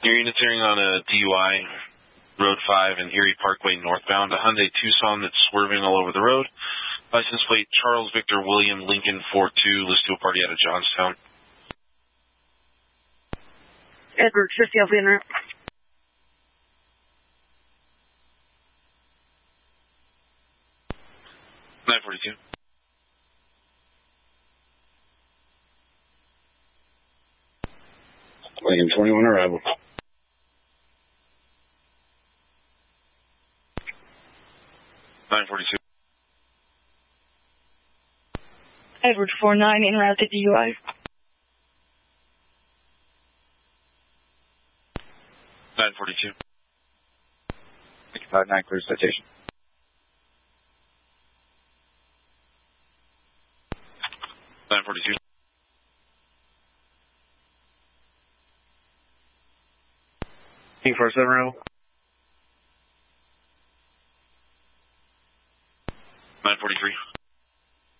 Your unit's hearing on a DUI, Road 5 and Erie Parkway northbound, a Hyundai Tucson that's swerving all over the road. License plate Charles Victor William Lincoln 42, listed to a party out of Johnstown. Edward 50 Alpha en route. .942. Lincoln 21 arrival. .942. Edward 49 en route to DUI. .942. 5-9 clear citation. .942. King 47 arrival. 943.